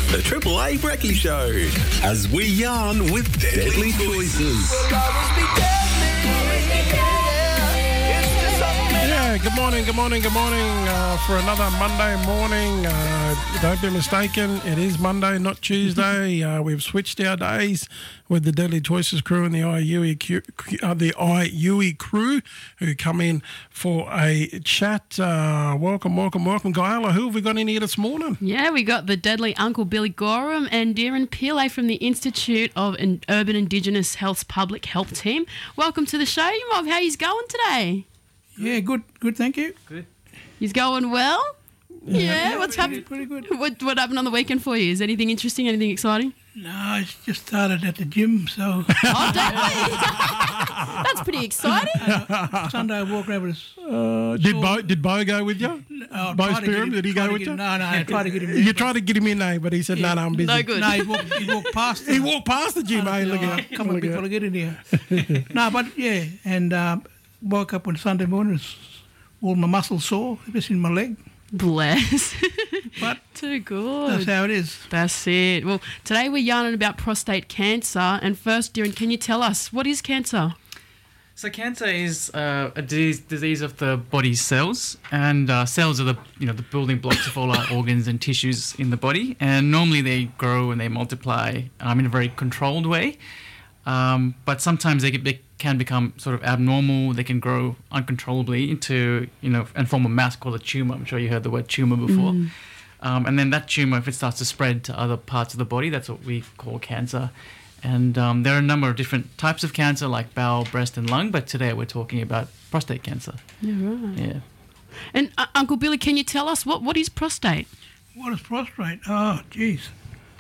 The Triple A Brekkie Show, as we yarn with deadly choices. Yeah, good morning. For another Monday morning. Don't be mistaken, it is Monday, not Tuesday. We've switched our days with the Deadly Choices crew and the IUE crew who come in for a chat. Welcome, Gaila. Who have we got in here this morning? Yeah, we got the deadly Uncle Billy Gorham and Darren Pillay from the Institute of Urban Indigenous Health's Public Health Team. Welcome to the show, Mob. How you going today? Yeah, good, thank you. Good. You's going well? Yeah, what's happening? Pretty good. What happened on the weekend for you? Is anything interesting, anything exciting? No, I just started at the gym, so... Oh, definitely. That's pretty exciting. Sunday I walked over this... Did Bo go with you? Bo Spearham, did he go with you? No, I tried to get him in. You tried to get him in, but he said, no, I'm busy. No good. No, he walked past. He walked past the gym, Look at Come on, people, get in here. No, but yeah, and woke up on Sunday morning, all my muscles sore, especially in my leg. Bless. But too good. that's how it is. That's it. Well, today we're yarning about prostate cancer. And first, Darren, can you tell us, what is cancer? So cancer is a disease of the body's cells, and cells are the building blocks of all our organs and tissues in the body. And normally they grow and they multiply in a very controlled way. But sometimes they can become sort of abnormal. They can grow uncontrollably into, and form a mass called a tumor. I'm sure you heard the word tumor before. And then that tumor, if it starts to spread to other parts of the body, that's what we call cancer. And there are a number of different types of cancer, like bowel, breast, and lung. But today we're talking about prostate cancer. Yeah, right. Yeah. And Uncle Billy, can you tell us what is prostate? What is prostate? Oh, jeez.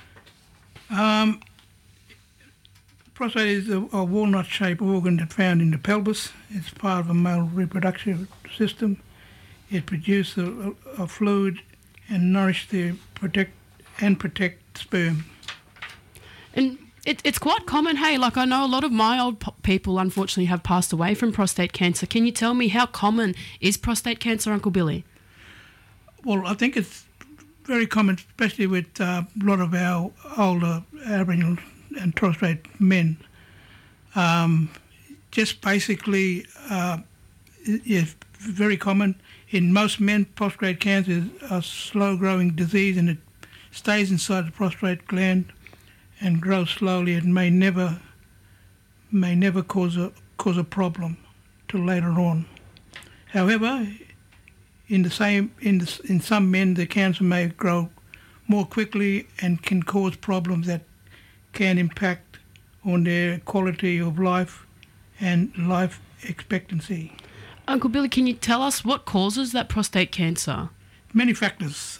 Prostate is a walnut-shaped organ that's found in the pelvis. It's part of a male reproductive system. It produces a fluid and protect sperm. And it's quite common, hey? Like, I know a lot of my old people, unfortunately, have passed away from prostate cancer. Can you tell me how common is prostate cancer, Uncle Billy? Well, I think it's very common, especially with a lot of our older Aboriginal and Torres Strait men. Just basically, it's very common. In most men, prostate cancer is a slow-growing disease, and it stays inside the prostate gland and grows slowly. It may never cause a problem till later on. However, in some men, the cancer may grow more quickly and can cause problems that can impact on their quality of life and life expectancy. Uncle Billy, can you tell us what causes that prostate cancer? Many factors.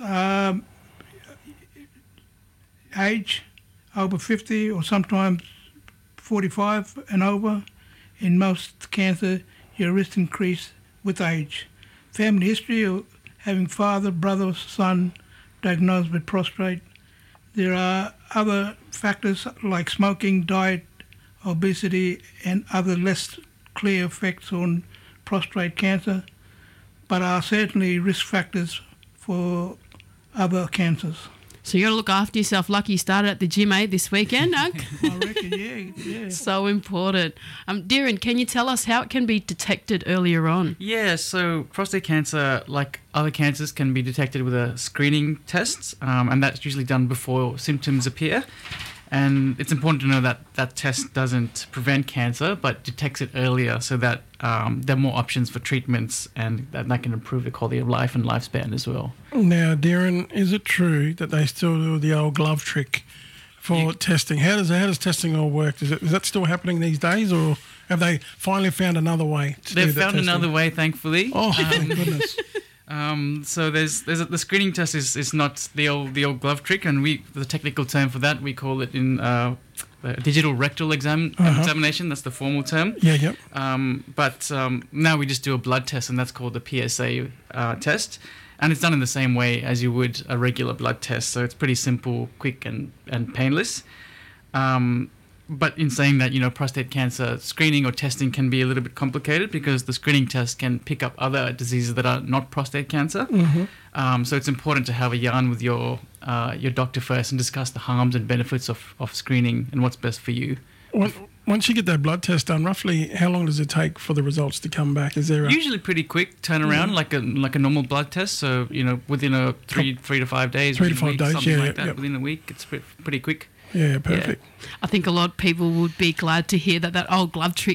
Age, over 50 or sometimes 45 and over. In most cancer, your risk increase with age. Family history of having father, brother, or son diagnosed with prostate. There are other factors like smoking, diet, obesity, and other less clear effects on prostate cancer, but are certainly risk factors for other cancers. So you got to look after yourself. Lucky you started at the gym, this weekend, Unc? I reckon, yeah. So important. Darren, can you tell us how it can be detected earlier on? Yeah, so prostate cancer, like other cancers, can be detected with a screening test, and that's usually done before symptoms appear. And it's important to know that that test doesn't prevent cancer, but detects it earlier, so that there are more options for treatments, and that can improve the quality of life and lifespan as well. Now, Darren, is it true that they still do the old glove trick for testing? How does testing all work? Is that still happening these days, or have they finally found another way to do They've the found testing? another way, thankfully. Oh, thank goodness. So the screening test is not the old glove trick, and the technical term for that, we call it in digital rectal examination. That's the formal term. Yeah. But now we just do a blood test, and that's called the PSA test, and it's done in the same way as you would a regular blood test. So it's pretty simple, quick, and painless. but in saying that, prostate cancer screening or testing can be a little bit complicated because the screening test can pick up other diseases that are not prostate cancer. So it's important to have a yarn with your doctor first and discuss the harms and benefits of screening and what's best for you. Once you get that blood test done, roughly how long does it take for the results to come back? Is there Usually pretty quick turnaround, like a normal blood test. So within a three to 5 days, 3 to 5 days, something yeah, like that. yep. Within a week, it's pretty quick. Yeah, perfect. I think a lot of people would be glad to hear that old glove trick